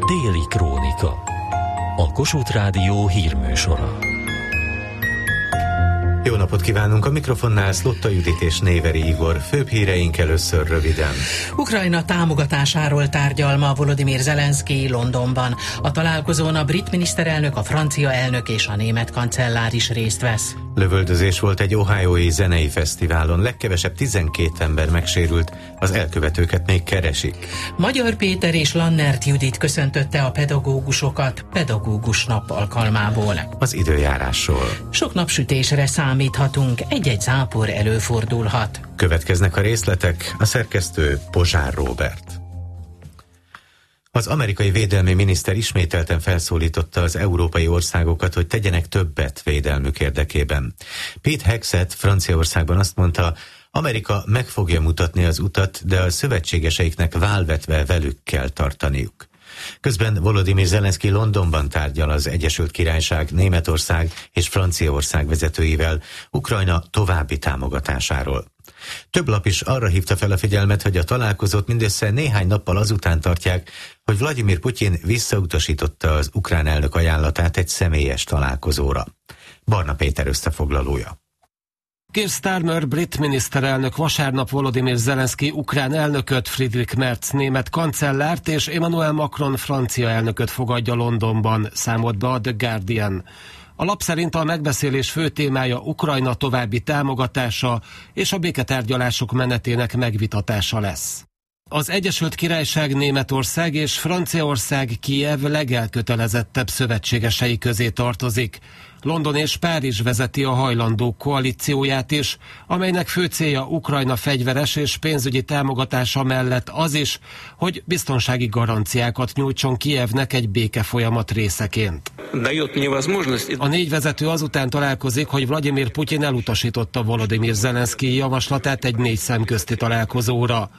Déli Krónika. A Kossuth Rádió hírműsora. Jó napot kívánunk, a mikrofonnál Szlotta Judit és Néveri Igor. Főbb híreink először röviden. Ukrajna támogatásáról tárgyal ma Volodymyr Zelenszky Londonban. A találkozón a brit miniszterelnök, a francia elnök és a német kancellár is részt vesz. Lövöldözés volt egy ohiói zenei fesztiválon, legkevesebb 12 ember megsérült, az elkövetőket még keresik. Magyar Péter és Lannert Judit köszöntötte a pedagógusokat pedagógus nap alkalmából. Az időjárásról. Sok napsütésre számíthatunk, egy-egy zápor előfordulhat. Következnek a részletek, a szerkesztő Pozsár Róbert. Az amerikai védelmi miniszter ismételten felszólította az európai országokat, hogy tegyenek többet védelmük érdekében. Pete Hegseth Franciaországban azt mondta, Amerika meg fogja mutatni az utat, de a szövetségeseiknek válvetve velük kell tartaniuk. Közben Volodymyr Zelenszky Londonban tárgyal az Egyesült Királyság, Németország és Franciaország vezetőivel Ukrajna további támogatásáról. Több lap is arra hívta fel a figyelmet, hogy a találkozót mindössze néhány nappal azután tartják, hogy Vladimir Putyin visszautasította az ukrán elnök ajánlatát egy személyes találkozóra. Barna Péter összefoglalója. Keir Starmer brit miniszterelnök vasárnap Volodymyr Zelenszky ukrán elnököt, Friedrich Merz német kancellárt és Emmanuel Macron francia elnököt fogadja Londonban, számolt be a The Guardian. A lap szerint a megbeszélés fő témája Ukrajna további támogatása és a béketárgyalások menetének megvitatása lesz. Az Egyesült Királyság, Németország és Franciaország Kijev legelkötelezettebb szövetségesei közé tartozik. London és Párizs vezeti a hajlandók koalícióját is, amelynek fő célja Ukrajna fegyveres és pénzügyi támogatása mellett az is, hogy biztonsági garanciákat nyújtson Kijevnek egy békefolyamat részeként. A négy vezető azután találkozik, hogy Vladimir Putyin elutasította Volodymyr Zelenszky javaslatát egy 4 szemközti találkozóra.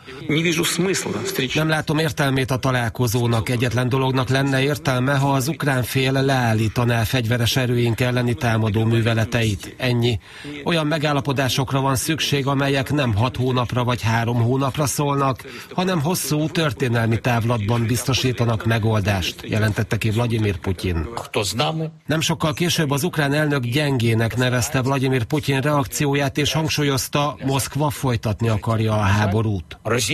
Nem látom értelmét a találkozónak, egyetlen dolognak lenne értelme, ha az ukrán fél leállítaná fegyveres erőink elleni támadó műveleteit. Ennyi. Olyan megállapodásokra van szükség, amelyek nem 6 hónapra vagy 3 hónapra szólnak, hanem hosszú történelmi távlatban biztosítanak megoldást, jelentette ki Vladimir Putyin. Nem sokkal később az ukrán elnök gyengének nevezte Vladimir Putyin reakcióját, és hangsúlyozta, Moszkva folytatni akarja a háborút.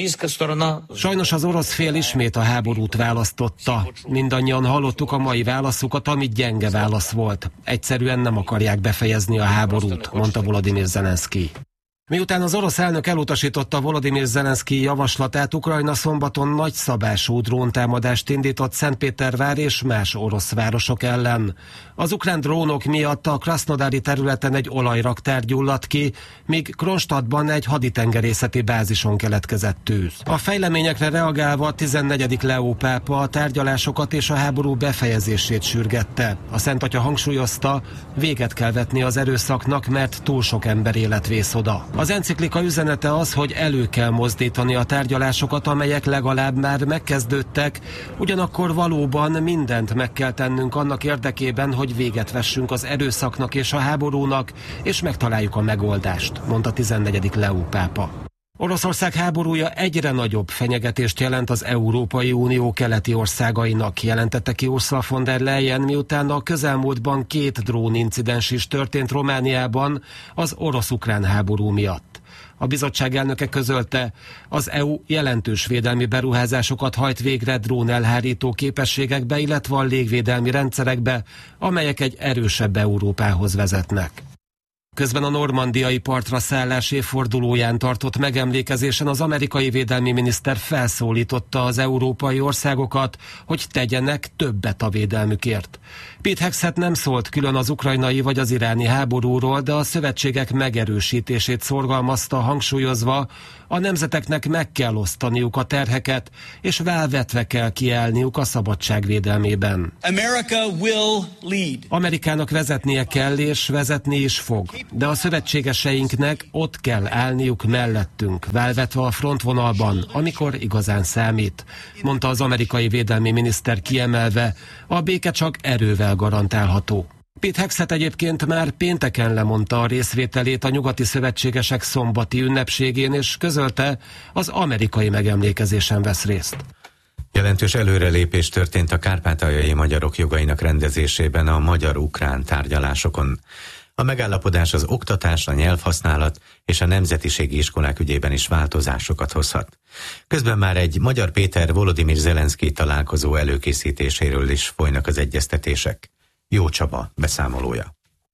Sajnos az orosz fél ismét a háborút választotta. Mindannyian hallottuk a mai válaszukat, ami gyenge válasz volt. Egyszerűen nem akarják befejezni a háborút, mondta Volodymyr Zelenszky. Miután az orosz elnök elutasította Volodymyr Zelenszky javaslatát, Ukrajna szombaton nagyszabású dróntámadást indított Szentpétervár és más orosz városok ellen. Az ukrán drónok miatt a krasznodári területen egy olajraktár gyulladt ki, míg Kronstadtban egy haditengerészeti bázison keletkezett tűz. A fejleményekre reagálva a 14. Leó pápa a tárgyalásokat és a háború befejezését sürgette. A Szent Atya hangsúlyozta, véget kell vetni az erőszaknak, mert túl sok ember élet vész oda. Az enciklika üzenete az, hogy elő kell mozdítani a tárgyalásokat, amelyek legalább már megkezdődtek, ugyanakkor valóban mindent meg kell tennünk annak érdekében, hogy véget vessünk az erőszaknak és a háborúnak, és megtaláljuk a megoldást, mondta 14. Leó pápa. Oroszország háborúja egyre nagyobb fenyegetést jelent az Európai Unió keleti országainak, jelentette ki Ursula von der Leyen, miután a közelmúltban 2 drónincidens is történt Romániában az orosz-ukrán háború miatt. A bizottság elnöke közölte, az EU jelentős védelmi beruházásokat hajt végre drónelhárító képességekbe, illetve a légvédelmi rendszerekbe, amelyek egy erősebb Európához vezetnek. Közben a normandiai partra szállás évfordulóján tartott megemlékezésen az amerikai védelmi miniszter felszólította az európai országokat, hogy tegyenek többet a védelmükért. Pete Hegseth nem szólt külön az ukrajnai vagy az iráni háborúról, de a szövetségek megerősítését szorgalmazta, hangsúlyozva, a nemzeteknek meg kell osztaniuk a terheket, és válvetve kell kiállniuk a szabadság védelmében. Amerikának vezetnie kell, és vezetni is fog. De a szövetségeseinknek ott kell állniuk mellettünk, válvetve a frontvonalban, amikor igazán számít, mondta az amerikai védelmi miniszter kiemelve, a béke csak erővel garantálható. Pete Hegseth egyébként már pénteken lemondta a részvételét a nyugati szövetségesek szombati ünnepségén, és közölte, az amerikai megemlékezésen vesz részt. Jelentős előrelépés történt a kárpátaljai magyarok jogainak rendezésében a magyar-ukrán tárgyalásokon. A megállapodás az oktatás, a nyelvhasználat és a nemzetiségi iskolák ügyében is változásokat hozhat. Közben már egy Magyar Péter Volodimir Zelenszky találkozó előkészítéséről is folynak az egyeztetések. Jó Csaba beszámolója.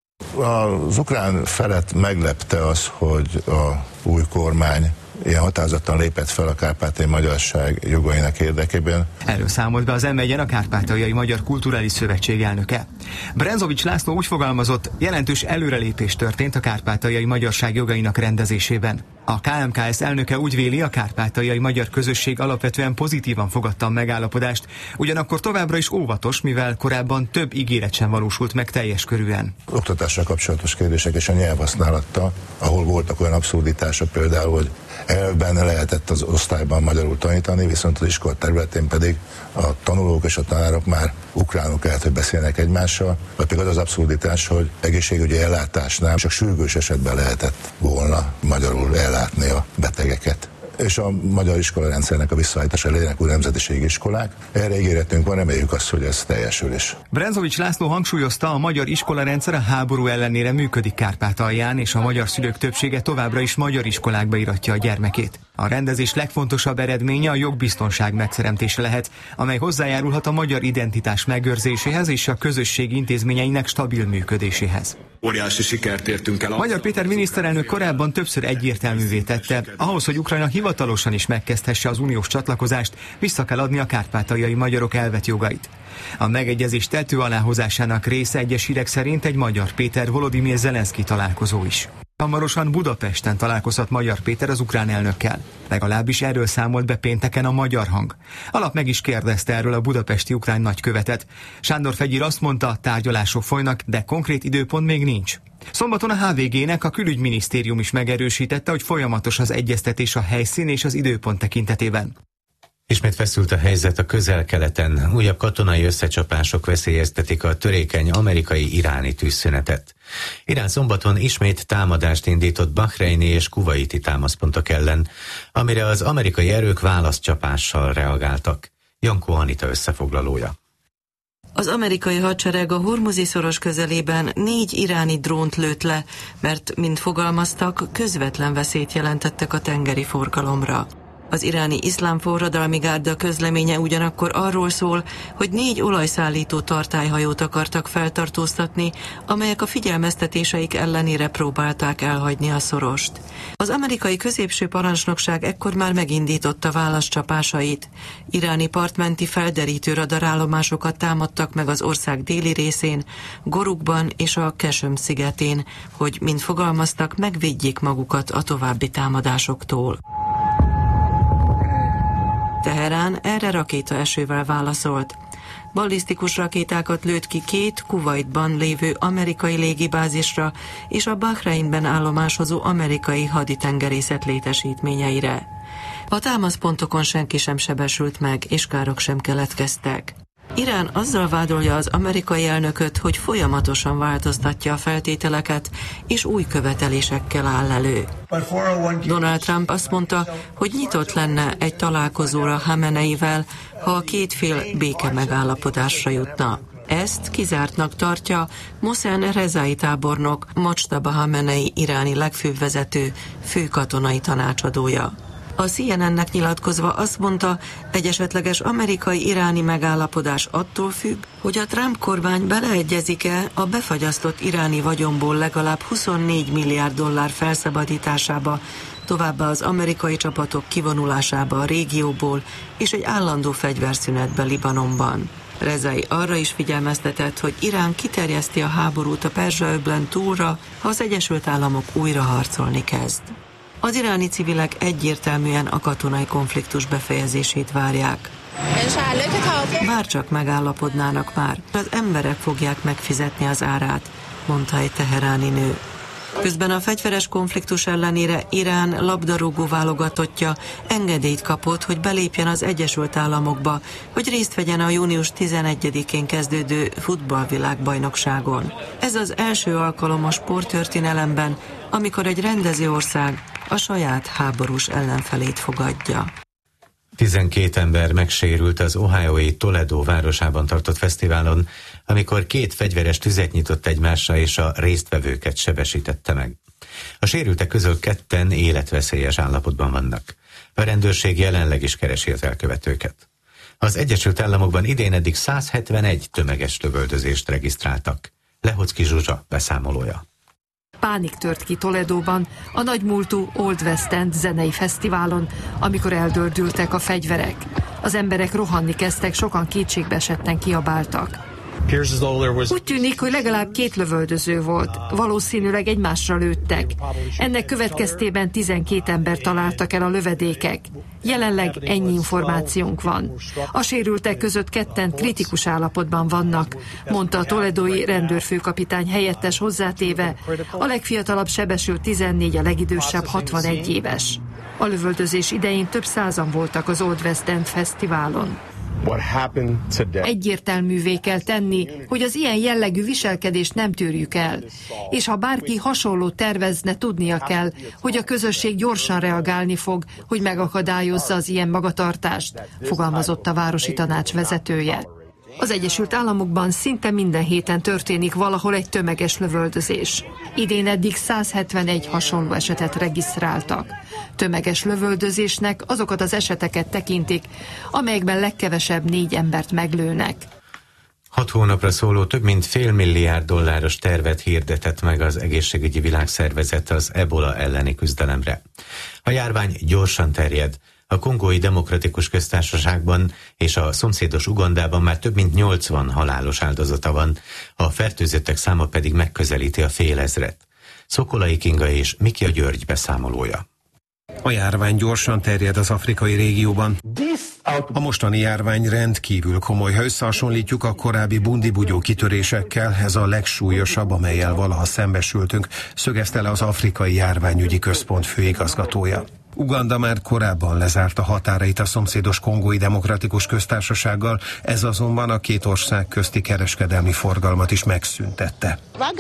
Az ukrán felet meglepte az, hogy a új kormány ilyen határozottan lépett fel a kárpátaljai magyarság jogainak érdekében. Erről számolt be az M1-en a Kárpátaljai Magyar Kulturális Szövetség elnöke. Brenzovics László úgy fogalmazott, jelentős előrelépés történt a kárpátaljai magyarság jogainak rendezésében. A KMKS elnöke úgy véli, a kárpátaljai magyar közösség alapvetően pozitívan fogadta a megállapodást, ugyanakkor továbbra is óvatos, mivel korábban több ígéret sem valósult meg teljes körűen. Oktatással kapcsolatos kérdések és a nyelvhasználattal, ahol voltak olyan abszurditások például, hogy elvben lehetett az osztályban magyarul tanítani, viszont az iskola területén pedig a tanulók és a tanárok már ukránul kellett, hogy beszélnek egymással, vagy pedig az abszurditás, hogy egészségügyi ellátásnál csak sürgős esetben lehetett volna magyarul ellátni a betegeket. És a magyar iskolarendszernek a visszaállítása legyenek új nemzetiségi iskolák. Erre ígéretünk van, reméljük azt, hogy ez teljesül is. Brenzovics László hangsúlyozta, a magyar iskolarendszer a háború ellenére működik Kárpátalján, és a magyar szülők többsége továbbra is magyar iskolákba iratja a gyermekét. A rendezés legfontosabb eredménye a jogbiztonság megteremtése lehet, amely hozzájárulhat a magyar identitás megőrzéséhez és a közösség intézményeinek stabil működéséhez. Óriási sikert értünk el. Magyar Péter miniszterelnök korábban többször egyértelművé tette, ahhoz, hogy Ukrajna hivatalosan is megkezdhesse az uniós csatlakozást, vissza kell adni a kárpátaljai magyarok elvett jogait. A megegyezés tető aláhozásának része egyes hírek szerint egy Magyar Péter Volodimir Zelenszky találkozó is. Hamarosan Budapesten találkozhat Magyar Péter az ukrán elnökkel. Legalábbis erről számolt be pénteken a Magyar Hang. Alap meg is kérdezte erről a budapesti ukrán nagykövetet. Sándor Fegyir azt mondta, tárgyalások folynak, de konkrét időpont még nincs. Szombaton a HVG-nek a külügyminisztérium is megerősítette, hogy folyamatos az egyeztetés a helyszín és az időpont tekintetében. Ismét feszült a helyzet a Közel-Keleten. Újabb katonai összecsapások veszélyeztetik a törékeny amerikai-iráni tűzszünetet. Irán szombaton ismét támadást indított bahreini és kuvaiti támaszpontok ellen, amire az amerikai erők válaszcsapással reagáltak. Jankó Anita összefoglalója. Az amerikai hadsereg a Hormuzi-szoros közelében 4 iráni drónt lőtt le, mert, mint fogalmaztak, közvetlen veszélyt jelentettek a tengeri forgalomra. Az iráni iszlám forradalmi gárda közleménye ugyanakkor arról szól, hogy 4 olajszállító tartályhajót akartak feltartóztatni, amelyek a figyelmeztetéseik ellenére próbálták elhagyni a szorost. Az amerikai középső parancsnokság ekkor már megindította válaszcsapásait. Iráni partmenti felderítő radarállomásokat támadtak meg az ország déli részén, Gorukban és a Kesem szigetén, hogy, mint fogalmaztak, megvédjék magukat a további támadásoktól. Teherán erre rakétaesővel válaszolt. Ballisztikus rakétákat lőtt ki 2 Kuwaitban lévő amerikai légibázisra és a Bahreinben állomásozó amerikai haditengerészet létesítményeire. A támaszpontokon senki sem sebesült meg, és károk sem keletkeztek. Irán azzal vádolja az amerikai elnököt, hogy folyamatosan változtatja a feltételeket, és új követelésekkel áll elő. Donald Trump azt mondta, hogy nyitott lenne egy találkozóra Khameneivel, ha a 2 fél béke megállapodásra jutna. Ezt kizártnak tartja Mohsen Rezai tábornok, Mojtaba Khamenei iráni legfőbb vezető, főkatonai tanácsadója. A CNN-nek nyilatkozva azt mondta, egy esetleges amerikai-iráni megállapodás attól függ, hogy a Trump kormány beleegyezik-e a befagyasztott iráni vagyonból legalább 24 milliárd dollár felszabadításába, továbbá az amerikai csapatok kivonulásába a régióból és egy állandó fegyverszünetbe Libanonban. Rezai arra is figyelmeztetett, hogy Irán kiterjeszti a háborút a Perzsa-öblen túlra, ha az Egyesült Államok újra harcolni kezd. Az iráni civilek egyértelműen a katonai konfliktus befejezését várják. Bárcsak megállapodnának már, az emberek fogják megfizetni az árát, mondta egy teheráni nő. Közben a fegyveres konfliktus ellenére Irán labdarúgó válogatottja engedélyt kapott, hogy belépjen az Egyesült Államokba, hogy részt vegyen a június 11-én kezdődő futballvilágbajnokságon. Ez az első alkalom a sporttörténelemben, amikor egy rendező ország a saját háborús ellenfelét fogadja. 12 ember megsérült az ohiói Toledo városában tartott fesztiválon, amikor 2 fegyveres tüzet nyitott egymásra és a résztvevőket sebesítette meg. A sérültek közül 2 életveszélyes állapotban vannak. A rendőrség jelenleg is keresi az elkövetőket. Az Egyesült Államokban idén eddig 171 tömeges lövöldözést regisztráltak. Lehocki Zsuzsa beszámolója. Pánik tört ki Toledóban, a nagymúltú Old West End zenei fesztiválon, amikor eldördültek a fegyverek. Az emberek rohanni kezdtek, sokan kétségbeesetten kiabáltak. Úgy tűnik, hogy legalább 2 lövöldöző volt. Valószínűleg egymásra lőttek. Ennek következtében 12 ember találtak el a lövedékek. Jelenleg ennyi információnk van. A sérültek között 2 kritikus állapotban vannak, mondta a toledói rendőrfőkapitány helyettes hozzátéve. A legfiatalabb sebesült 14, a legidősebb 61 éves. A lövöldözés idején több százan voltak az Old West End fesztiválon. Egyértelművé kell tenni, hogy az ilyen jellegű viselkedést nem tűrjük el, és ha bárki hasonló tervezne, tudnia kell, hogy a közösség gyorsan reagálni fog, hogy megakadályozza az ilyen magatartást, fogalmazott a városi tanács vezetője. Az Egyesült Államokban szinte minden héten történik valahol egy tömeges lövöldözés. Idén eddig 171 hasonló esetet regisztráltak. Tömeges lövöldözésnek azokat az eseteket tekintik, amelyekben legkevesebb 4 embert meglőnek. 6 hónapra szóló több mint $500 milliárd tervet hirdetett meg az Egészségügyi Világszervezet az ebola elleni küzdelemre. A járvány gyorsan terjed. A Kongói Demokratikus Köztársaságban és a szomszédos Ugandában már több mint 80 halálos áldozata van, a fertőzöttek száma pedig megközelíti a 1000. Szokolai Kinga és Mikia György beszámolója. A járvány gyorsan terjed az afrikai régióban. A mostani járvány rendkívül komoly. Ha összehasonlítjuk a korábbi bundibugyó kitörésekkel, ez a legsúlyosabb, amellyel valaha szembesültünk, szögezte le az Afrikai Járványügyi Központ főigazgatója. Uganda már korábban lezárta határait a szomszédos Kongói Demokratikus Köztársasággal, ez azonban a 2 ország közti kereskedelmi forgalmat is megszüntette.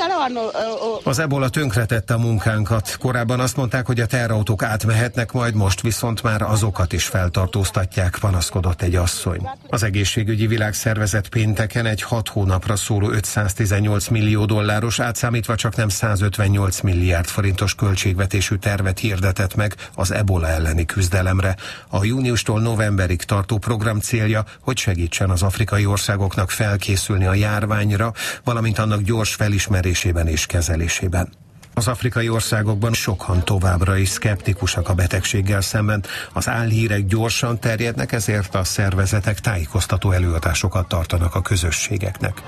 Az ebola tönkretette a munkánkat. Korábban azt mondták, hogy a teherautók átmehetnek, majd most viszont már azokat is feltartóztatják, panaszkodott egy asszony. Az Egészségügyi Világszervezet pénteken egy 6 hónapra szóló $518 millió, átszámítva csaknem 158 milliárd forintos költségvetésű tervet hirdetett meg az ebola elleni küzdelemre. A júniustól novemberig tartó program célja, hogy segítsen az afrikai országoknak felkészülni a járványra, valamint annak gyors felismerésében és kezelésében. Az afrikai országokban sokan továbbra is szkeptikusak a betegséggel szemben. Az álhírek gyorsan terjednek, ezért a szervezetek tájékoztató előadásokat tartanak a közösségeknek.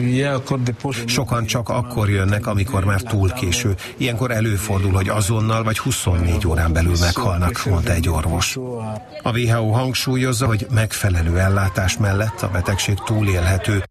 Sokan csak akkor jönnek, amikor már túl késő. Ilyenkor előfordul, hogy azonnal vagy 24 órán belül meghalnak, mondta egy orvos. A WHO hangsúlyozza, hogy megfelelő ellátás mellett a betegség túlélhető.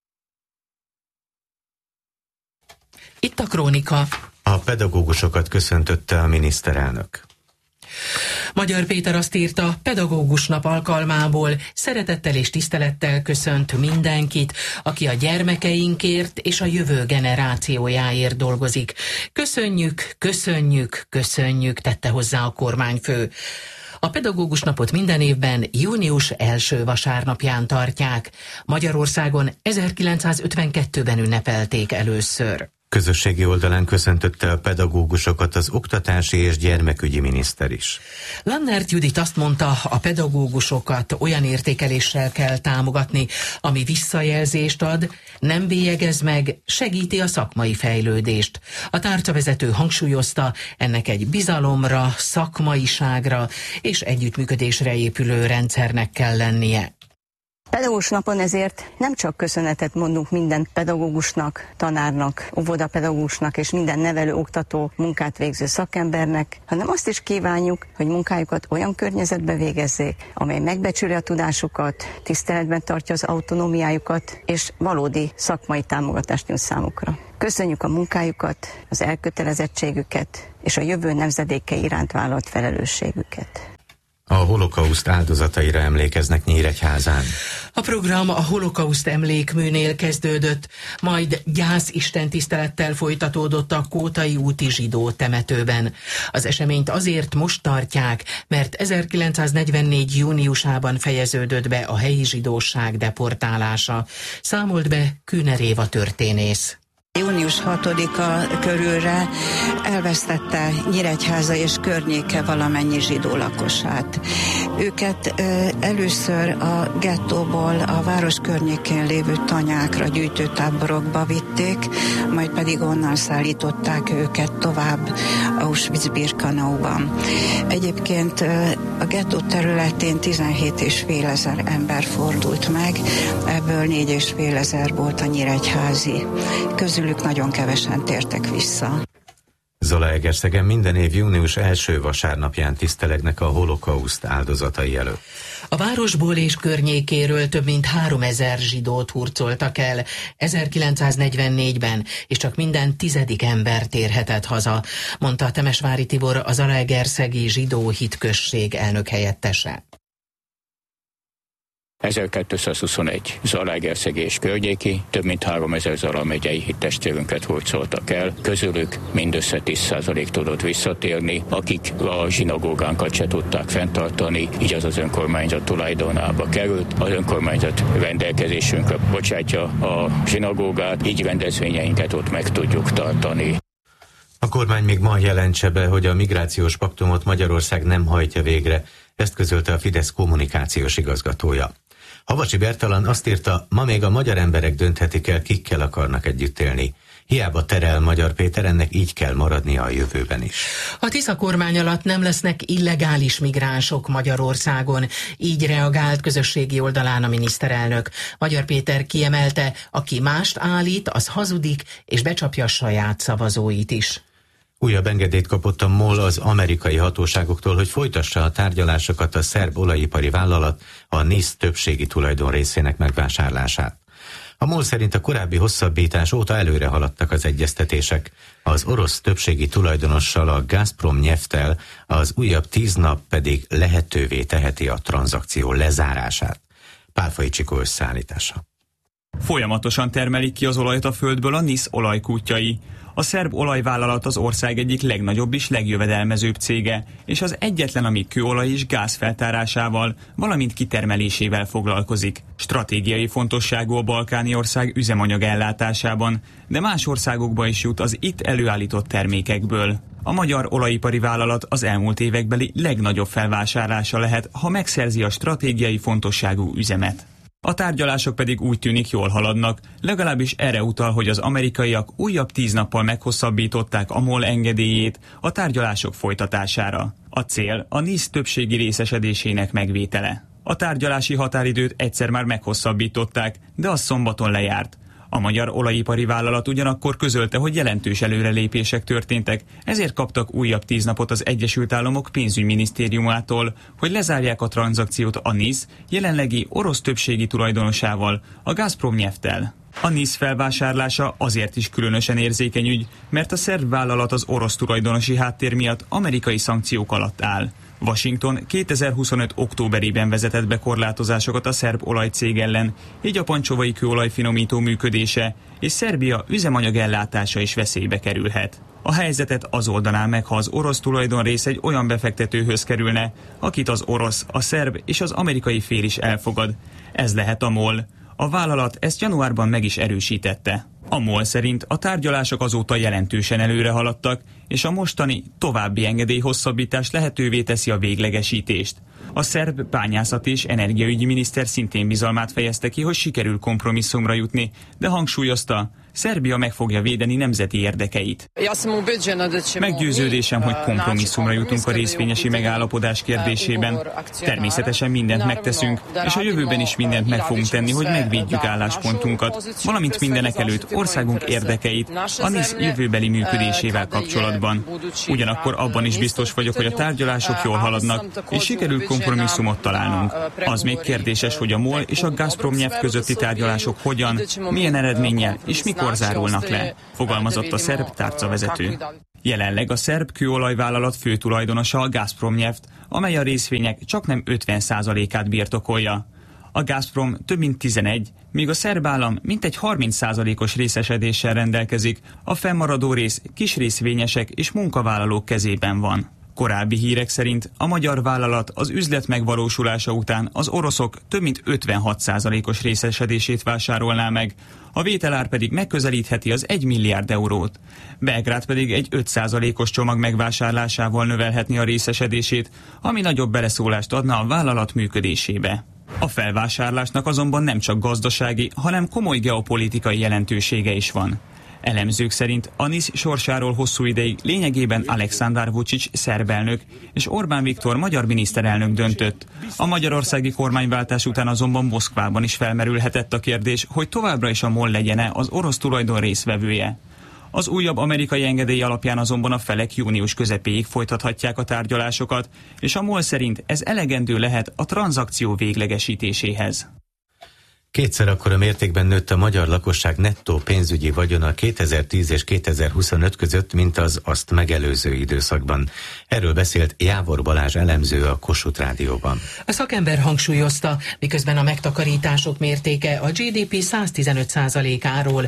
Itt a Krónika. A pedagógusokat köszöntötte a miniszterelnök. Magyar Péter azt írta, pedagógus nap alkalmából szeretettel és tisztelettel köszönt mindenkit, aki a gyermekeinkért és a jövő generációjáért dolgozik. Köszönjük, köszönjük, köszönjük, tette hozzá a kormányfő. A pedagógus napot minden évben június első vasárnapján tartják. Magyarországon 1952-ben ünnepelték először. Közösségi oldalán köszöntötte a pedagógusokat az oktatási és gyermekügyi miniszter is. Lannert Judit azt mondta, a pedagógusokat olyan értékeléssel kell támogatni, ami visszajelzést ad, nem bélyegez meg, segíti a szakmai fejlődést. A tárcavezető hangsúlyozta, ennek egy bizalomra, szakmaiságra és együttműködésre épülő rendszernek kell lennie. Pedagógus napon ezért nem csak köszönetet mondunk minden pedagógusnak, tanárnak, óvodapedagógusnak és minden nevelő, oktató, munkát végző szakembernek, hanem azt is kívánjuk, hogy munkájukat olyan környezetbe végezzék, amely megbecsüli a tudásukat, tiszteletben tartja az autonómiájukat és valódi szakmai támogatást nyújt számukra. Köszönjük a munkájukat, az elkötelezettségüket és a jövő nemzedékei iránt vállalt felelősségüket. A holokauszt áldozataira emlékeznek Nyíregyházán. A program a holokauszt emlékműnél kezdődött, majd gyászistentisztelettel folytatódott a Kótai úti zsidó temetőben. Az eseményt azért most tartják, mert 1944. júniusában fejeződött be a helyi zsidóság deportálása. Számolt be Kühner Éva történész. Június 6-a körülre elvesztette Nyíregyháza és környéke valamennyi zsidó lakosát. Őket először a gettóból a város környékén lévő tanyákra, gyűjtőtáborokba vitték, majd pedig onnan szállították őket tovább Auschwitz-Birkenauban. Egyébként a gettó területén 17,5 ezer ember fordult meg, ebből 4,5 ezer volt a nyíregyházi. Közülük nagyon kevesen tértek vissza. Zalaegerszegen minden év június első vasárnapján tisztelegnek a holokauszt áldozatai előtt. A városból és környékéről több mint 3000 zsidót hurcoltak el 1944-ben, és csak minden 10. ember térhetett haza, mondta Temesvári Tibor, a Zalaegerszegi Zsidó Hitközség elnök helyettese. 1221 Zalaegerszegi és környéki, több mint 3000 Zala megyei hittestvérünket hurcoltak el, közülük mindössze 10% tudott visszatérni, akik a zsinagógánkat se tudták fenntartani, így az önkormányzat tulajdonába került, az önkormányzat rendelkezésünkre bocsátja a zsinagógát, így rendezvényeinket ott meg tudjuk tartani. A kormány még ma jelentse be, hogy a migrációs paktumot Magyarország nem hajtja végre, ezt közölte a Fidesz kommunikációs igazgatója. Havasi Bertalan azt írta, ma még a magyar emberek dönthetik el, kikkel akarnak együtt élni. Hiába terel Magyar Péter, ennek így kell maradnia a jövőben is. A Tisza kormány alatt nem lesznek illegális migránsok Magyarországon, így reagált közösségi oldalán a miniszterelnök. Magyar Péter kiemelte, aki mást állít, az hazudik, és becsapja a saját szavazóit is. Újabb engedélyt kapott a MOL az amerikai hatóságoktól, hogy folytassa a tárgyalásokat a szerb olajipari vállalat a NIS többségi tulajdon részének megvásárlását. A MOL szerint a korábbi hosszabbítás óta előre haladtak az egyeztetések. Az orosz többségi tulajdonossal, a Gazprom Nyefttel az újabb 10 nap pedig lehetővé teheti a tranzakció lezárását. Pálfai Csikó összeállítása. Folyamatosan termelik ki az olajat a földből a NIS olajkútjai. A szerb olajvállalat az ország egyik legnagyobb és legjövedelmezőbb cége, és az egyetlen, ami kőolaj és gáz feltárásával, valamint kitermelésével foglalkozik. Stratégiai fontosságú a balkáni ország üzemanyag ellátásában, de más országokba is jut az itt előállított termékekből. A magyar olajipari vállalat az elmúlt évekbeli legnagyobb felvásárlása lehet, ha megszerzi a stratégiai fontosságú üzemet. A tárgyalások pedig úgy tűnik jól haladnak, legalábbis erre utal, hogy az amerikaiak újabb 10 nappal meghosszabbították a MOL engedélyét a tárgyalások folytatására. A cél a NIS többségi részesedésének megvétele. A tárgyalási határidőt egyszer már meghosszabbították, de az szombaton lejárt. A magyar olajipari vállalat ugyanakkor közölte, hogy jelentős előrelépések történtek, ezért kaptak újabb 10 napot az Egyesült Államok pénzügyminisztériumától, hogy lezárják a tranzakciót a NIS jelenlegi orosz többségi tulajdonosával, a Gazprom Nyefttel. A NIS felvásárlása azért is különösen érzékeny ügy, mert a szerb vállalat az orosz tulajdonosi háttér miatt amerikai szankciók alatt áll. Washington 2025. októberében vezetett be korlátozásokat a szerb olajcég ellen, így a pancsovai kőolajfinomító működése és Szerbia üzemanyag ellátása is veszélybe kerülhet. A helyzetet az oldaná meg, ha az orosz tulajdonrész egy olyan befektetőhöz kerülne, akit az orosz, a szerb és az amerikai fél is elfogad. Ez lehet a MOL. A vállalat ezt januárban meg is erősítette. A MOL szerint a tárgyalások azóta jelentősen előre haladtak, és a mostani további engedélyhosszabbítás lehetővé teszi a véglegesítést. A szerb bányászati és energiaügyi miniszter szintén bizalmát fejezte ki, hogy sikerül kompromisszumra jutni, de hangsúlyozta, Szerbia meg fogja védeni nemzeti érdekeit. Meggyőződésem, hogy kompromisszumra jutunk a részvényesi megállapodás kérdésében. Természetesen mindent megteszünk, és a jövőben is mindent meg fogunk tenni, hogy megvédjük álláspontunkat, valamint mindenek előtt országunk érdekeit a NIS jövőbeli működésével kapcsolatban. Ugyanakkor abban is biztos vagyok, hogy a tárgyalások jól haladnak, és sikerül kompromisszumot találnunk. Az még kérdéses, hogy a MOL és a Gazprom Nyeft közötti tárgyalások hogyan, milyen eredménnyel és mikor zárulnak le, fogalmazott a szerb tárcavezető. Jelenleg a szerb kőolajvállalat főtulajdonosa a Gazprom Nyeft, amely a részvények csaknem 50%-át birtokolja. A Gazprom több mint 11, míg a szerb állam mintegy 30%-os részesedéssel rendelkezik, a fennmaradó rész kis részvényesek és munkavállalók kezében van. Korábbi hírek szerint a magyar vállalat az üzlet megvalósulása után az oroszok több mint 56%-os részesedését vásárolná meg, a vételár pedig megközelítheti az 1 milliárd eurót. Belgrád pedig egy 5%-os csomag megvásárlásával növelhetné a részesedését, ami nagyobb beleszólást adna a vállalat működésébe. A felvásárlásnak azonban nem csak gazdasági, hanem komoly geopolitikai jelentősége is van. Elemzők szerint a NIS sorsáról hosszú ideig lényegében Aleksandar Vučić szerb elnök és Orbán Viktor magyar miniszterelnök döntött. A magyarországi kormányváltás után azonban Moszkvában is felmerülhetett a kérdés, hogy továbbra is a MOL legyen-e az orosz tulajdon részvevője. Az újabb amerikai engedély alapján azonban a felek június közepéig folytathatják a tárgyalásokat, és a MOL szerint ez elegendő lehet a tranzakció véglegesítéséhez. Kétszer akkora mértékben nőtt a magyar lakosság nettó pénzügyi vagyona 2010 és 2025 között, mint az azt megelőző időszakban. Erről beszélt Jávor Balázs elemző a Kossuth Rádióban. A szakember hangsúlyozta, miközben a megtakarítások mértéke a GDP 115%-áról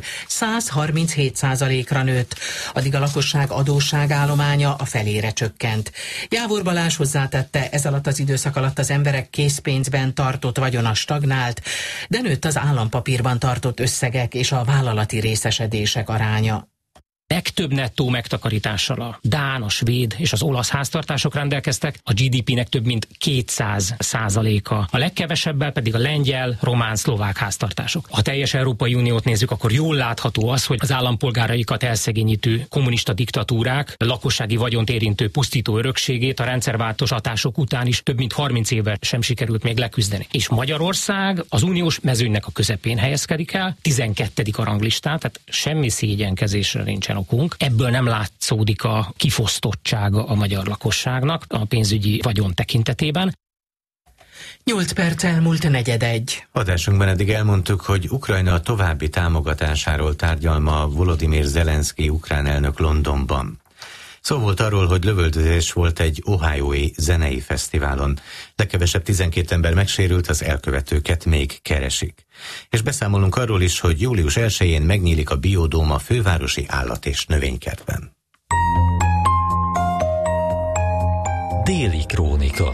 137%-ra nőtt, addig a lakosság adósságállománya a felére csökkent. Jávor Balázs hozzátette, ez alatt az időszak alatt az emberek készpénzben tartott vagyona stagnált, de nőtt az állampapírban tartott összegek és a vállalati részesedések aránya. Legtöbb nettó megtakarítással a dán, a svéd és az olasz háztartások rendelkeztek, a GDP-nek több mint 200%-a. A legkevesebbel pedig a lengyel, román, szlovák háztartások. Ha teljes Európai Uniót nézzük, akkor jól látható az, hogy az állampolgáraikat elszegényítő kommunista diktatúrák lakossági vagyont érintő pusztító örökségét a rendszerváltós hatások után is több mint 30 évvel sem sikerült még leküzdeni. És Magyarország az uniós mezőnynek a közepén helyezkedik el, 12. a ranglistán, tehát semmi szégyenkezésre nincsen okunk. Ebből nem látszódik a kifosztottsága a magyar lakosságnak a pénzügyi vagyon tekintetében. 8 perc elmúlt 4:01. Adásunkban eddig elmondtuk, hogy Ukrajna további támogatásáról tárgyal ma Volodymyr Zelenszky ukrán elnök Londonban. Szó volt arról, hogy lövöldözés volt egy ohiói zenei fesztiválon. Legkevesebb 12 ember megsérült, az elkövetőket még keresik. És beszámolunk arról is, hogy július 1-én megnyílik a Biodóm a fővárosi állat- és növénykertben. Déli krónika.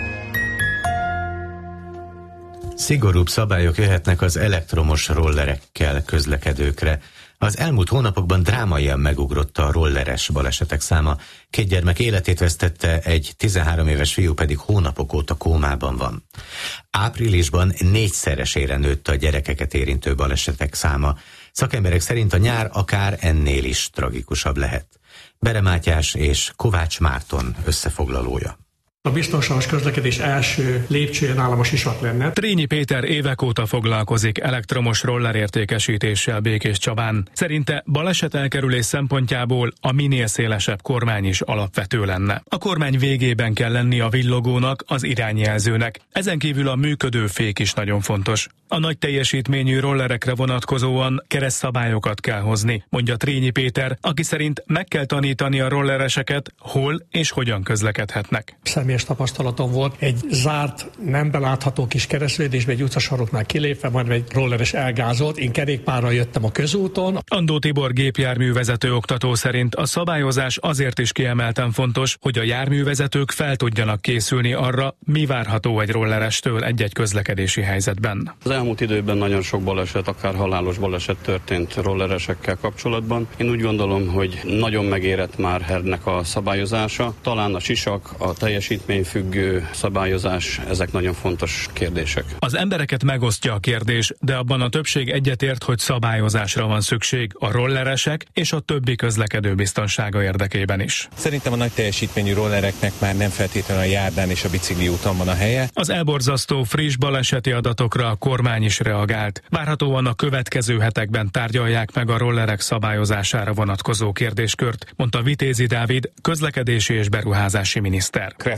Szigorúbb szabályok jöhetnek az elektromos rollerekkel közlekedőkre. Az elmúlt hónapokban drámaian megugrott a rolleres balesetek száma. 2 gyermek életét vesztette, egy 13 éves fiú pedig hónapok óta kómában van. Áprilisban 4-szeresére nőtt a gyerekeket érintő balesetek száma. Szakemberek szerint a nyár akár ennél is tragikusabb lehet. Bere Mátyás és Kovács Márton összefoglalója. A biztonságos közlekedés első lépcsője nálam a sisak lenne. Trényi Péter évek óta foglalkozik elektromos roller értékesítéssel Békéscsabán. Szerinte balesetelkerülés szempontjából a minél szélesebb kormány is alapvető lenne. A kormány végében kell lenni a villogónak, az irányjelzőnek. Ezen kívül a működő fék is nagyon fontos. A nagy teljesítményű rollerekre vonatkozóan keresztszabályokat kell hozni, mondja Trényi Péter, aki szerint meg kell tanítani a rollereseket, hol és hogyan közlekedhetnek. Személyes tapasztalatom volt, egy zárt, nem belátható kis keresztülésbe egy utcasaroknál kilépve, majd egy rolleres elgázolt, én kerékpárral jöttem a közúton. Andó Tibor gépjárművezető oktató szerint a szabályozás azért is kiemelten fontos, hogy a járművezetők fel tudjanak készülni arra, mi várható egy rollerestől egy-egy közlekedési helyzetben. Az elmúlt időben nagyon sok baleset, akár halálos baleset történt rolleresekkel kapcsolatban. Én úgy gondolom, hogy nagyon megérett már ennek a szabályozása. Talán a sisak, a teljesítményfüggő szabályozás, ezek nagyon fontos kérdések. Az embereket megosztja a kérdés, de abban a többség egyetért, hogy szabályozásra van szükség a rolleresek és a többi közlekedő biztonsága érdekében is. Szerintem a nagy teljesítményű rollereknek már nem feltétlenül a járdán és a bicikliúton van a helye. Az elborzasztó friss baleseti adatokra a kormány is reagált. Várhatóan a következő hetekben tárgyalják meg a rollerek szabályozására vonatkozó kérdéskört, mondta Vitézi Dávid, közlekedési és beruházási miniszter.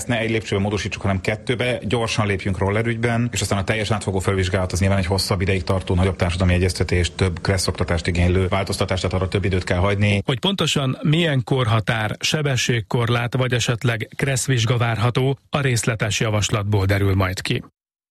ne egy lépcsőben módosítsuk, hanem 2-be, gyorsan lépjünk rollerügyben, és aztán a teljes átfogó felvizsgálat az nyilván egy hosszabb ideig tartó, nagyobb társadalmi egyeztetés, több kresszoktatást igénylő változtatást, tehát arra több időt kell hagyni. Hogy pontosan milyen korhatár, sebességkorlát vagy esetleg kresszvizsga várható, a részletes javaslatból derül majd ki.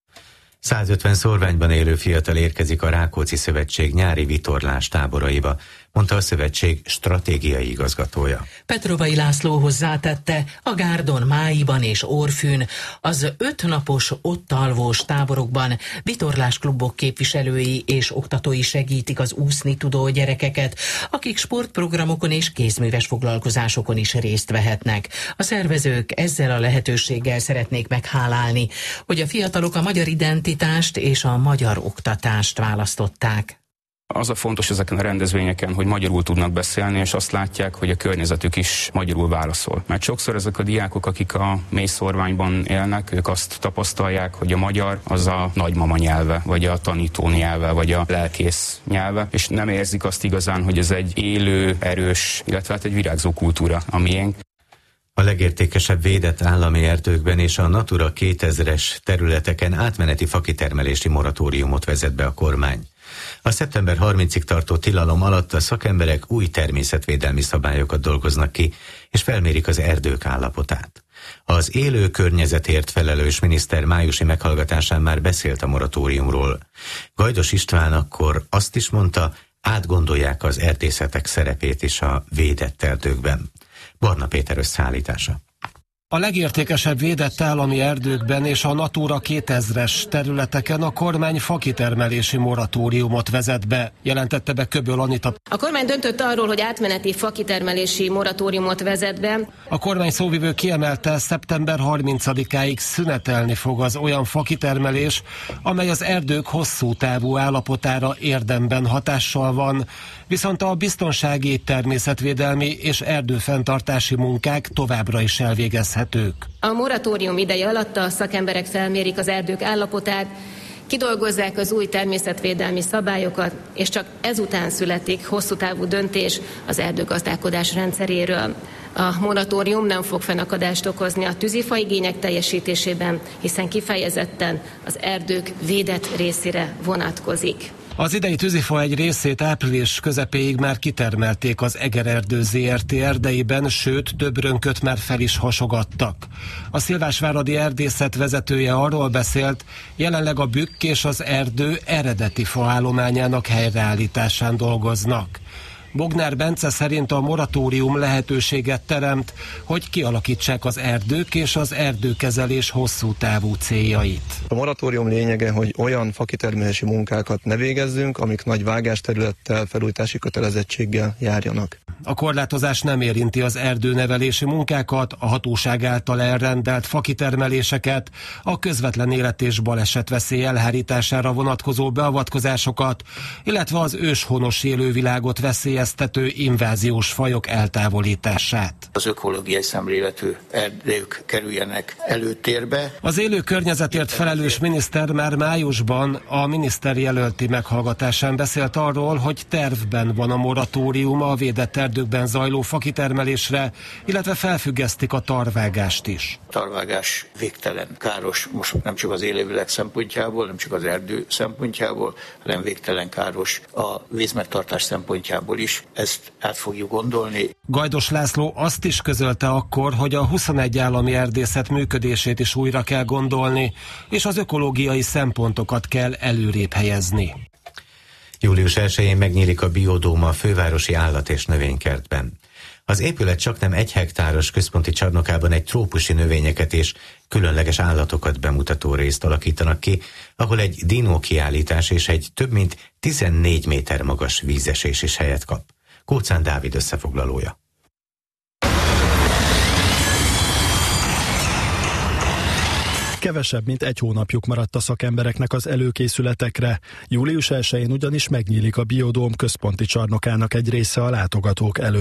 150 szorványban élő fiatal érkezik a Rákóczi Szövetség nyári vitorlás táboraiba, mondta a szövetség stratégiai igazgatója. Petrovai László hozzátette, a Gárdon, Máiban és Orfűn az 5 napos ott alvós táborokban vitorlásklubok képviselői és oktatói segítik az úszni tudó gyerekeket, akik sportprogramokon és kézműves foglalkozásokon is részt vehetnek. A szervezők ezzel a lehetőséggel szeretnék meghálálni, hogy a fiatalok a magyar identitást és a magyar oktatást választották. Az a fontos ezeken a rendezvényeken, hogy magyarul tudnak beszélni, és azt látják, hogy a környezetük is magyarul válaszol. Mert sokszor ezek a diákok, akik a mélyszorványban élnek, ők azt tapasztalják, hogy a magyar az a nagymama nyelve, vagy a tanító nyelve, vagy a lelkész nyelve, és nem érzik azt igazán, hogy ez egy élő, erős, illetve hát egy virágzó kultúra, a miénk. A legértékesebb védett állami erdőkben és a Natura 2000-es területeken átmeneti fakitermelési moratóriumot vezet be a kormány. A szeptember 30-ig tartó tilalom alatt a szakemberek új természetvédelmi szabályokat dolgoznak ki, és felmérik az erdők állapotát. Az élő környezetért felelős miniszter májusi meghallgatásán már beszélt a moratóriumról. Gajdos István akkor azt is mondta, átgondolják az erdészetek szerepét is a védett erdőkben. Barna Péter összeállítása. A legértékesebb védett állami erdőkben és a Natura 2000-es területeken a kormány fakitermelési moratóriumot vezet be, jelentette be Köböl Anita. A kormány döntött arról, hogy átmeneti fakitermelési moratóriumot vezet be. A kormány szóvivő kiemelte, szeptember 30-áig szünetelni fog az olyan fakitermelés, amely az erdők hosszú távú állapotára érdemben hatással van, viszont a biztonsági, természetvédelmi és erdőfenntartási munkák továbbra is elvégezhetők. A moratórium ideje alatt a szakemberek felmérik az erdők állapotát, kidolgozzák az új természetvédelmi szabályokat, és csak ezután születik hosszú távú döntés az erdőgazdálkodás rendszeréről. A moratórium nem fog fennakadást okozni a tűzifaigények teljesítésében, hiszen kifejezetten az erdők védett részére vonatkozik. Az idei tűzifa egy részét április közepéig már kitermelték az Egererdő ZRT erdeiben, sőt, több rönköt már fel is hasogattak. A szilvásváradi erdészet vezetője arról beszélt, jelenleg a bükk és az erdő eredeti faállományának helyreállításán dolgoznak. Bognár Bence szerint a moratórium lehetőséget teremt, hogy kialakítsák az erdők és az erdőkezelés hosszú távú céljait. A moratórium lényege, hogy olyan fakitermelési munkákat ne végezzünk, amik nagy vágásterülettel, felújítási kötelezettséggel járjanak. A korlátozás nem érinti az erdőnevelési munkákat, a hatóság által elrendelt fakitermeléseket, a közvetlen élet és balesetveszély elhárítására vonatkozó beavatkozásokat, illetve az őshonos élővilágot veszélyeztető inváziós fajok eltávolítását. Az ökológiai szemléletű erdők kerüljenek előtérbe. Az élő környezetért felelős miniszter már májusban a miniszterjelölti meghallgatásán beszélt arról, hogy tervben van a moratórium a védett erdőkben zajló fakitermelésre, illetve felfüggesztik a tarvágást is. A tarvágás végtelen káros, most nem csak az élővilág szempontjából, nem csak az erdő szempontjából, hanem végtelen káros a vízmegtartás szempontjából is. Ezt át fogjuk gondolni. Gajdos László azt is közölte akkor, hogy a 21 állami erdészet működését is újra kell gondolni, és az ökológiai szempontokat kell előrébb helyezni. Július 1-én megnyílik a Biodóma a fővárosi állat- és növénykertben. Az épület csaknem 1 hektáros központi csarnokában egy trópusi növényeket és különleges állatokat bemutató részt alakítanak ki, ahol egy dinókiállítás és egy több mint 14 méter magas vízesés is helyet kap. Kóczán Dávid összefoglalója. Kevesebb, mint 1 hónapjuk maradt a szakembereknek az előkészületekre. Július 1-én ugyanis megnyílik a Biodóm központi csarnokának egy része a látogatók előtt.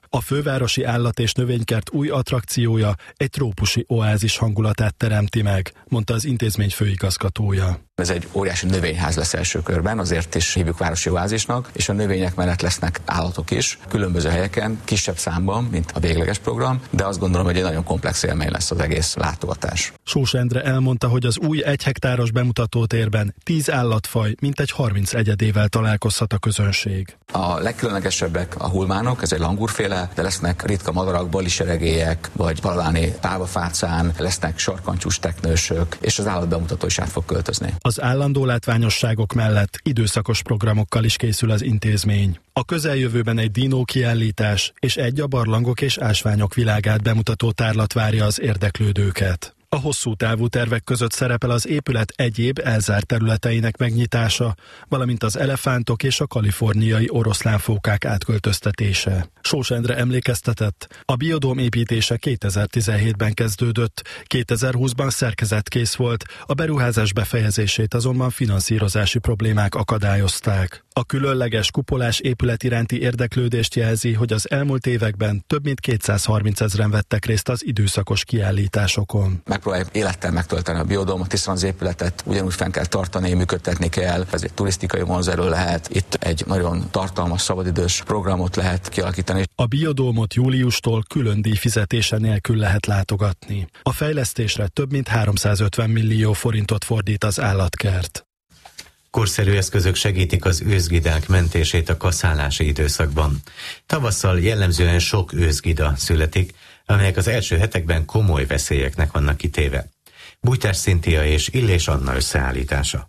A fővárosi állat- és növénykert új attrakciója egy trópusi oázis hangulatát teremti meg, mondta az intézmény főigazgatója. Ez egy óriási növényház lesz első körben, azért is hívjuk városi oázisnak, és a növények mellett lesznek állatok is, különböző helyeken, kisebb számban, mint a végleges program, de azt gondolom, hogy egy nagyon komplex élmény lesz az egész látogatás. Sós Endre elmondta, hogy az új 1 hektáros bemutatótérben 10 állatfaj mintegy 30 egyedével találkozhat a közönség. A legkülönlegesebbek a hulmánok, ez egy langúrféle, de lesznek ritka madarak, baliseregélyek, vagy valaláni pálvafácán, lesznek sarkantyús teknősök, és az állatbemutató is át fog költözni. Az állandó látványosságok mellett időszakos programokkal is készül az intézmény. A közeljövőben egy dinókiállítás és egy a barlangok és ásványok világát bemutató tárlat várja az érdeklődőket. A hosszú távú tervek között szerepel az épület egyéb elzárt területeinek megnyitása, valamint az elefántok és a kaliforniai oroszlánfókák átköltöztetése. Sós Endre emlékeztetett, a biodóm építése 2017-ben kezdődött, 2020-ban szerkezetkész volt, a beruházás befejezését azonban finanszírozási problémák akadályozták. A különleges kupolás épület iránti érdeklődést jelzi, hogy az elmúlt években több mint 230 000-en vettek részt az időszakos kiállításokon. Megpróbáljuk élettel megtölteni a biodómot, hiszen az épületet ugyanúgy fenn kell tartani, működtetni kell. Ez egy turisztikai vonzerő lehet, itt egy nagyon tartalmas szabadidős programot lehet kialakítani. A biodómot júliustól külön díjfizetése nélkül lehet látogatni. A fejlesztésre több mint 350 millió forintot fordít az állatkert. Korszerű eszközök segítik az őszgidák mentését a kaszálási időszakban. Tavasszal jellemzően sok őszgida születik, amelyek az első hetekben komoly veszélyeknek vannak kitéve. Bújtás Szintia és Illés Anna összeállítása.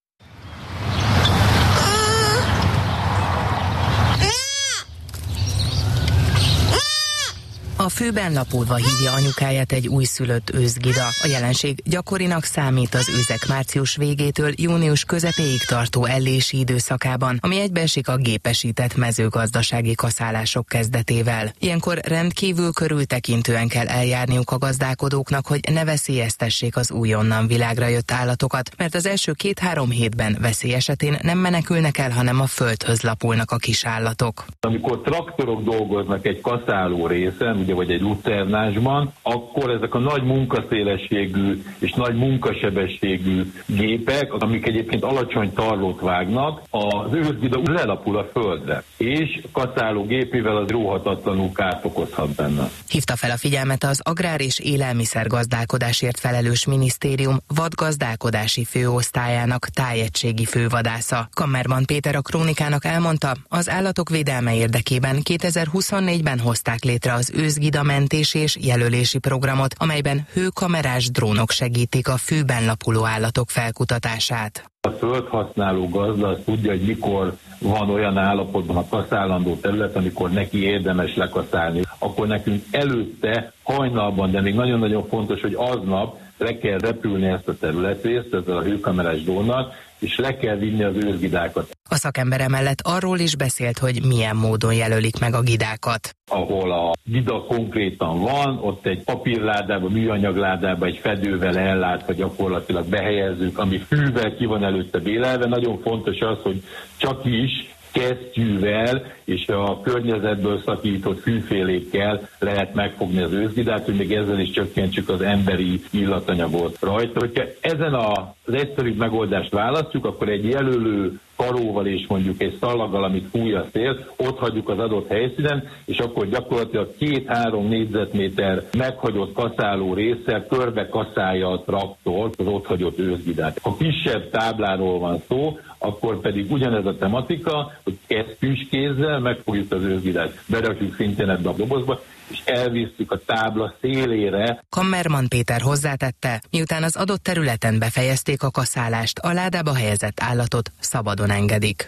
A fűben lapulva hívja anyukáját egy újszülött őszgida. A jelenség gyakorinak számít az őzek március végétől június közepéig tartó ellési időszakában, ami egybeesik a gépesített mezőgazdasági kaszálások kezdetével. Ilyenkor rendkívül körültekintően kell eljárniuk a gazdálkodóknak, hogy ne veszélyeztessék az újonnan világra jött állatokat, mert az első 2-3 hétben veszély esetén nem menekülnek el, hanem a földhöz lapulnak a kisállatok. Amikor traktorok dolgoznak egy kaszáló részen, vagy egy lucernásban, akkor ezek a nagy munkaszélességű és nagy munkasebességű gépek, amik egyébként alacsony tarlót vágnak, az őszgida lelapul a földre, és kaszáló gép, mivel az róhatatlanul kárt okozhat benne. Hívta fel a figyelmet az Agrár- és Élelmiszergazdálkodásért felelős minisztérium vadgazdálkodási főosztályának tájegységi fővadásza. Kammerman Péter a Krónikának elmondta, az állatok védelme érdekében 2024-ben hozták létre az őszgida mentés és jelölési programot, amelyben hőkamerás drónok segítik a fűben lapuló állatok felkutatását. A földhasználó gazda az tudja, hogy mikor van olyan állapotban a kaszálandó terület, amikor neki érdemes lekaszálni. Akkor nekünk előtte, hajnalban, de még nagyon-nagyon fontos, hogy aznap le kell repülni ezt a területrészt, ezzel a hőkamerás drónnal, és le kell vinni az őszgidákat. A szakember emellett arról is beszélt, hogy milyen módon jelölik meg a gidákat. Ahol a gida konkrétan van, ott egy papírládába, műanyagládába, egy fedővel ellátva gyakorlatilag behelyezzük, ami fűvel ki van előtte bélelve. Nagyon fontos az, hogy csak is kesztyűvel és a környezetből szakított fűfélékkel lehet megfogni az őszgidát, hogy még ezzel is csökkentsük az emberi illatanyagot rajta. Hogyha ezen az egyszerűbb megoldást választjuk, akkor egy jelölő karóval és mondjuk egy szallaggal, amit fúj a szél, ott hagyjuk az adott helyszínen, és akkor gyakorlatilag 2-3 négyzetméter meghagyott kaszáló résszel körbe kaszálja a traktor az ott hagyott őszgidát. Ha kisebb tábláról van szó, akkor pedig ugyanez a tematika, hogy kesztyűs kézzel megfogjuk az őszgidát, berakjuk szintén ebbe a dobozba, és elvisszük a tábla szélére. Kammerman Péter hozzátette, miután az adott területen befejezték a kaszálást, a ládába helyezett állatot szabadon engedik.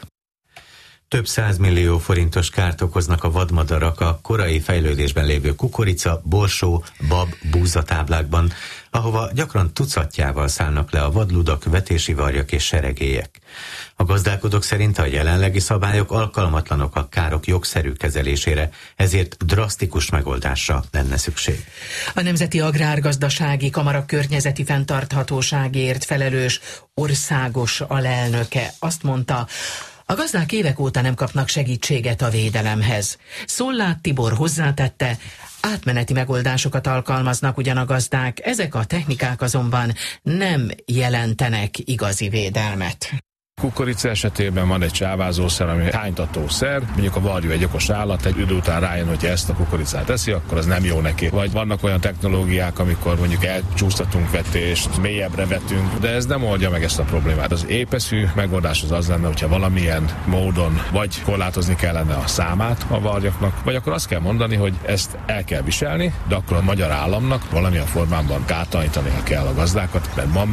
Több 100 millió forintos kárt okoznak a vadmadarak a korai fejlődésben lévő kukorica, borsó, bab, búzatáblákban, ahova gyakran tucatjával szállnak le a vadludak, vetési varjak és seregélyek. A gazdálkodók szerint a jelenlegi szabályok alkalmatlanok a károk jogszerű kezelésére, ezért drasztikus megoldásra lenne szükség. A Nemzeti Agrárgazdasági Kamara környezeti fenntarthatóságért felelős országos alelnöke azt mondta, A gazdák évek óta nem kapnak segítséget a védelemhez. Szollát Tibor hozzátette, átmeneti megoldásokat alkalmaznak ugyan a gazdák, ezek a technikák azonban nem jelentenek igazi védelmet. Kukorica esetében van egy csávázószer, ami hánytatószer, mondjuk a varjú egy okos állat, egy idő után rájön, hogy ezt a kukoricát eszi, akkor az nem jó neki. Vagy vannak olyan technológiák, amikor mondjuk elcsúsztatunk vetést, mélyebbre vetünk, de ez nem oldja meg ezt a problémát. Az épeszű megoldás az lenne, hogyha valamilyen módon vagy korlátozni kellene a számát a varjaknak, vagy akkor azt kell mondani, hogy ezt el kell viselni, de akkor a magyar államnak valamilyen formában kártalanítania kell a gazdákat, mert ma